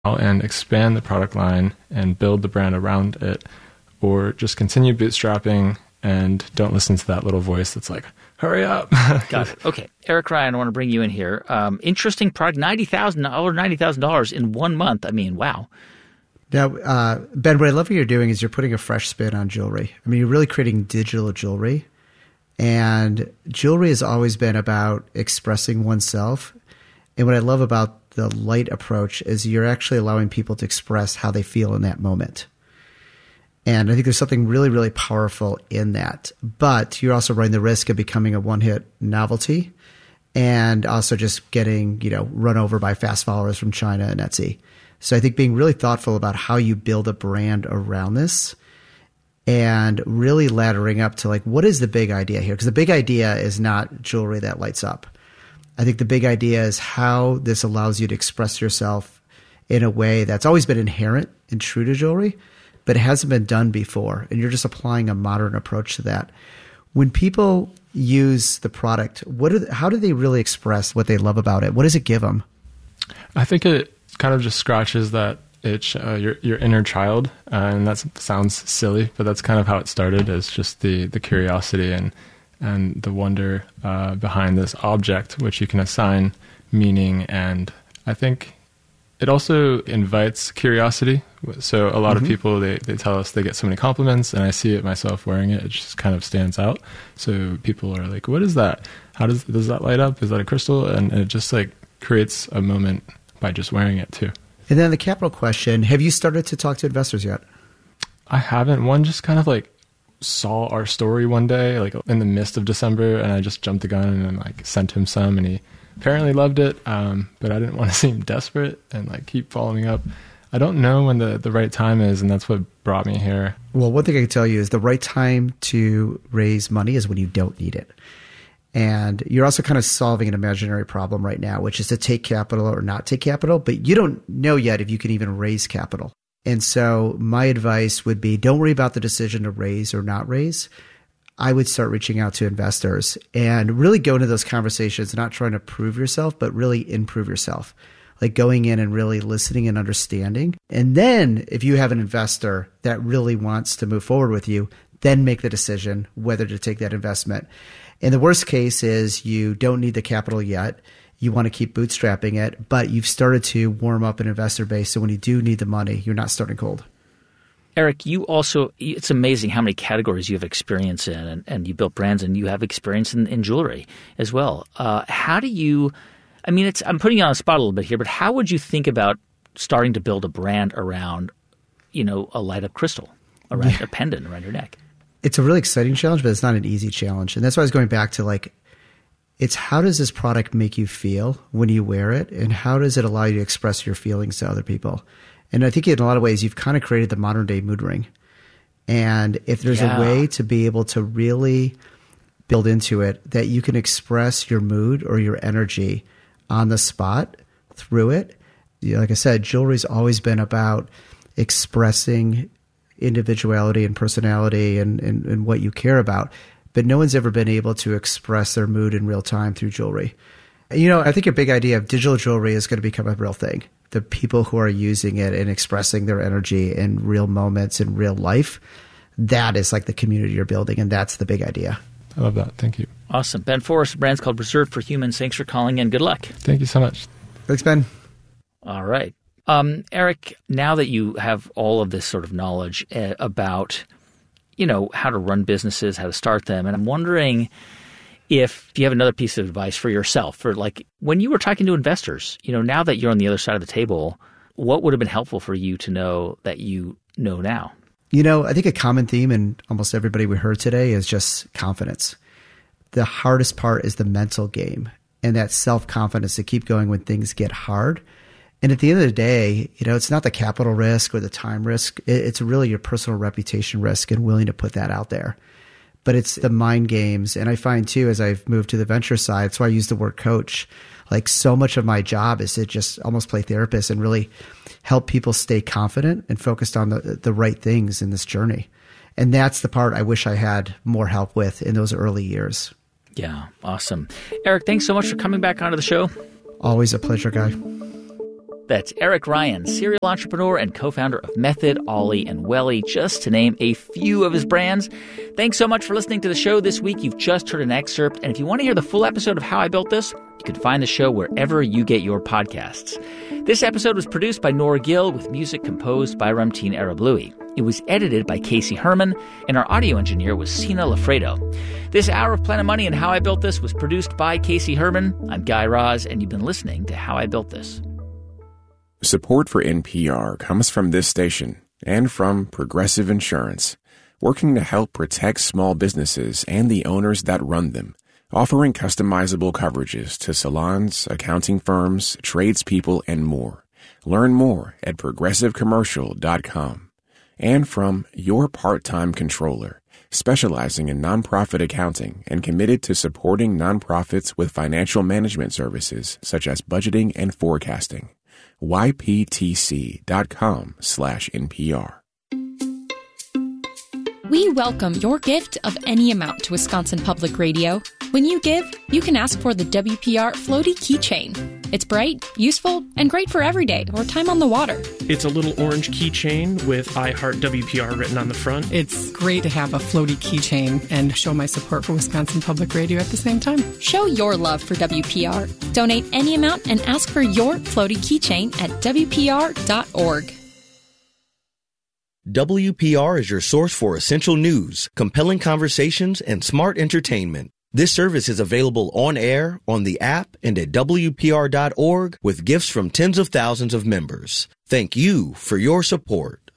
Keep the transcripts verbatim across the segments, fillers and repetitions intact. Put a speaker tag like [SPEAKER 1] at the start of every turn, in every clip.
[SPEAKER 1] and expand the product line and build the brand around it, or just continue bootstrapping and don't listen to that little voice that's like, hurry up.
[SPEAKER 2] Got it. Okay. Eric Ryan, I want to bring you in here. Um, interesting product, ninety thousand dollars, over ninety thousand dollars in one month. I mean, wow.
[SPEAKER 3] Now, uh, Ben, what I love what you're doing is you're putting a fresh spin on jewelry. I mean, you're really creating digital jewelry. And jewelry has always been about expressing oneself. And what I love about the light approach is you're actually allowing people to express how they feel in that moment. And I think there's something really, really powerful in that. But you're also running the risk of becoming a one-hit novelty and also just getting, you know, run over by fast followers from China and Etsy. So I think being really thoughtful about how you build a brand around this and really laddering up to like, what is the big idea here? Because the big idea is not jewelry that lights up. I think the big idea is how this allows you to express yourself in a way that's always been inherent and true to jewelry, but it hasn't been done before. And you're just applying a modern approach to that. When people use the product, what are, how do they really express what they love about it? What does it give them?
[SPEAKER 1] I think it kind of just scratches that itch, uh, your your inner child, uh, and that sounds silly, but that's kind of how it started. Is just the the curiosity and and the wonder uh, behind this object, which you can assign meaning. And I think it also invites curiosity. So a lot mm-hmm. of people, they, they tell us they get so many compliments, and I see it myself wearing it. It just kind of stands out. So people are like, what is that? How does does that light up? Is that a crystal? And, and it just like creates a moment by just wearing it too.
[SPEAKER 3] And then the capital question, have you started to talk to investors yet?
[SPEAKER 1] I haven't. One just kind of like saw our story one day, like in the midst of December, and I just jumped the gun and like sent him some, and he apparently loved it. Um, but I didn't want to seem desperate and like keep following up. I don't know when the, the right time is, and that's what brought me here.
[SPEAKER 3] Well, one thing I can tell you is the right time to raise money is when you don't need it. And you're also kind of solving an imaginary problem right now, which is to take capital or not take capital, but you don't know yet if you can even raise capital. And so my advice would be, don't worry about the decision to raise or not raise. I would start reaching out to investors and really go into those conversations, not trying to prove yourself, but really improve yourself. Like going in and really listening and understanding. And then if you have an investor that really wants to move forward with you, then make the decision whether to take that investment. And the worst case is you don't need the capital yet. You want to keep bootstrapping it, but you've started to warm up an investor base. So when you do need the money, you're not starting cold.
[SPEAKER 2] Eric, you also, it's amazing how many categories you have experience in, and, and you built brands, and you have experience in, in jewelry as well. Uh, how do you, I mean, it's, I'm putting you on the spot a little bit here, but how would you think about starting to build a brand around, you know, a light up crystal, around yeah. a pendant around your neck? It's
[SPEAKER 3] a really exciting challenge, but it's not an easy challenge. And that's why I was going back to like, it's how does this product make you feel when you wear it? And how does it allow you to express your feelings to other people? And I think in a lot of ways, you've kind of created the modern day mood ring. And if there's yeah. a way to be able to really build into it that you can express your mood or your energy on the spot through it. You know, like I said, jewelry's always been about expressing individuality and personality and, and, and what you care about. But no one's ever been able to express their mood in real time through jewelry. You know, I think a big idea of digital jewelry is going to become a real thing. The people who are using it and expressing their energy in real moments in real life, that is like the community you're building, and that's the big idea.
[SPEAKER 1] I love that. Thank you.
[SPEAKER 2] Awesome. Ben Forrest, the brand's called Reserved for Humans. Thanks for calling in. Good luck.
[SPEAKER 1] Thank you so much.
[SPEAKER 3] Thanks, Ben.
[SPEAKER 2] All right. Um, Eric, now that you have all of this sort of knowledge uh, about, you know, how to run businesses, how to start them, and I'm wondering if you have another piece of advice for yourself, for like when you were talking to investors, you know, now that you're on the other side of the table, what would have been helpful for you to know that you know now?
[SPEAKER 3] You know, I think a common theme in almost everybody we heard today is just confidence. The hardest part is the mental game and that self-confidence to keep going when things get hard. And at the end of the day, you know, it's not the capital risk or the time risk. It's really your personal reputation risk and willing to put that out there. But it's the mind games. And I find too, as I've moved to the venture side, so I use the word coach, like so much of my job is to just almost play therapist and really help people stay confident and focused on the, the right things in this journey. And that's the part I wish I had more help with in those early years.
[SPEAKER 2] Yeah, awesome. Eric, thanks so much for coming back onto the show.
[SPEAKER 3] Always a pleasure, Guy.
[SPEAKER 2] That's Eric Ryan, serial entrepreneur and co-founder of Method, Ollie, and Welly, just to name a few of his brands. Thanks so much for listening to the show this week. You've just heard an excerpt, and if you want to hear the full episode of How I Built This, you can find the show wherever you get your podcasts. This episode was produced by Nora Gill with music composed by Ramtin Arablouei. It was edited by Casey Herman, and our audio engineer was Sina Lafredo. This hour of Planet Money and How I Built This was produced by Casey Herman. I'm Guy Raz, and you've been listening to How I Built This.
[SPEAKER 4] Support for N P R comes from this station and from Progressive Insurance, working to help protect small businesses and the owners that run them, offering customizable coverages to salons, accounting firms, tradespeople, and more. Learn more at progressive commercial dot com. And from Your Part-Time Controller, specializing in nonprofit accounting and committed to supporting nonprofits with financial management services such as budgeting and forecasting. Y P T C dot com slash N P R.
[SPEAKER 5] We welcome your gift of any amount to Wisconsin Public Radio. When you give, you can ask for the W P R Floaty Keychain. It's bright, useful, and great for every day or time on the water.
[SPEAKER 6] It's a little orange keychain with I Heart W P R written on the front.
[SPEAKER 7] It's great to have a floaty keychain and show my support for Wisconsin Public Radio at the same time.
[SPEAKER 5] Show your love for W P R. Donate any amount and ask for your floaty keychain at W P R dot org.
[SPEAKER 8] W P R is your source for essential news, compelling conversations, and smart entertainment. This service is available on air, on the app, and at W P R dot org with gifts from tens of thousands of members. Thank you for your support.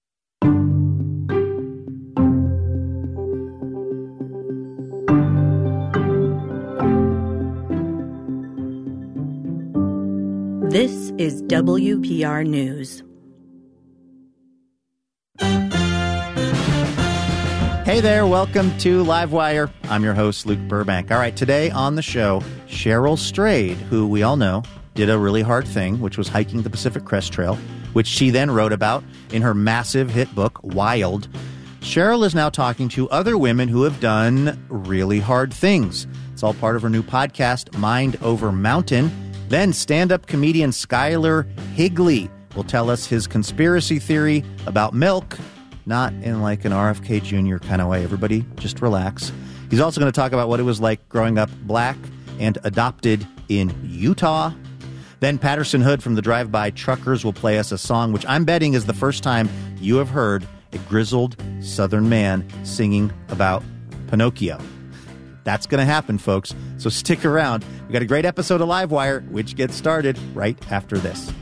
[SPEAKER 9] This is W P R News.
[SPEAKER 10] Hey there, welcome to Livewire. I'm your host, Luke Burbank. All right, today on the show, Cheryl Strayed, who we all know did a really hard thing, which was hiking the Pacific Crest Trail, which she then wrote about in her massive hit book, Wild. Cheryl is now talking to other women who have done really hard things. It's all part of her new podcast, Mind Over Mountain. Then stand-up comedian Skylar Higley will tell us his conspiracy theory about milk. Not in like an R F K Junior kind of way. Everybody, just relax. He's also going to talk about what it was like growing up black and adopted in Utah. Then Patterson Hood from the Drive-By Truckers will play us a song which I'm betting is the first time you have heard a grizzled Southern man singing about Pinocchio. That's going to happen, folks. So stick around. We got a great episode of Livewire, which gets started right after this.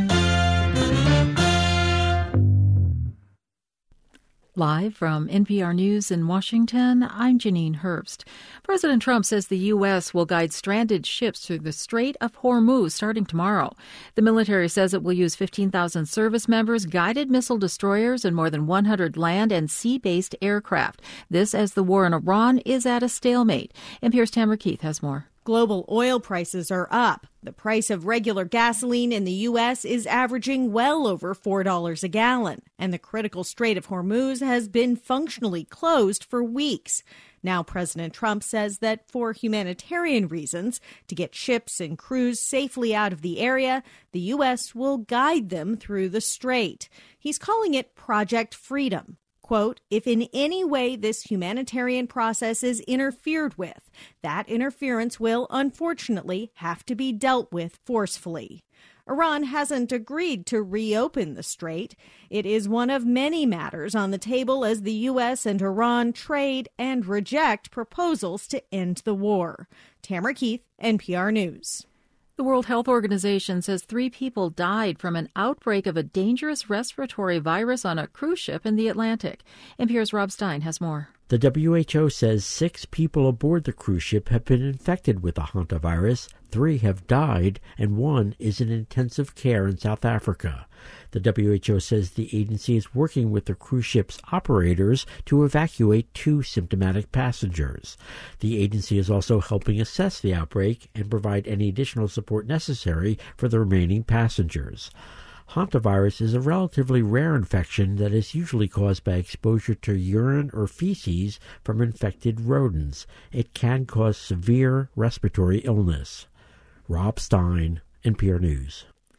[SPEAKER 11] Live from N P R News in Washington, I'm Janine Herbst. President Trump says the U S will guide stranded ships through the Strait of Hormuz starting tomorrow. The military says it will use fifteen thousand service members, guided missile destroyers, and more than one hundred land and sea-based aircraft. This as the war in Iran is at a stalemate. N P R's Tamara Keith has more.
[SPEAKER 12] Global oil prices are up. The price of regular gasoline in the U S is averaging well over four dollars a gallon, and the critical Strait of Hormuz has been functionally closed for weeks. Now President Trump says that for humanitarian reasons, to get ships and crews safely out of the area, the U S will guide them through the strait. He's calling it Project Freedom. Quote, if in any way this humanitarian process is interfered with, that interference will unfortunately have to be dealt with forcefully. Iran hasn't agreed to reopen the strait. It is one of many matters on the table as the U S and Iran trade and reject proposals to end the war. Tamara Keith, N P R News.
[SPEAKER 11] The World Health Organization says three people died from an outbreak of a dangerous respiratory virus on a cruise ship in the Atlantic. N P R's Rob Stein has more.
[SPEAKER 13] The W H O says six people aboard the cruise ship have been infected with the hantavirus, three have died, and one is in intensive care in South Africa. The W H O says the agency is working with the cruise ship's operators to evacuate two symptomatic passengers. The agency is also helping assess the outbreak and provide any additional support necessary for the remaining passengers. Hantavirus is a relatively rare infection that is usually caused by exposure to urine or feces from infected rodents. It can cause severe respiratory illness. Rob Stein, N P R News.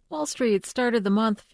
[SPEAKER 11] Wall Street started the month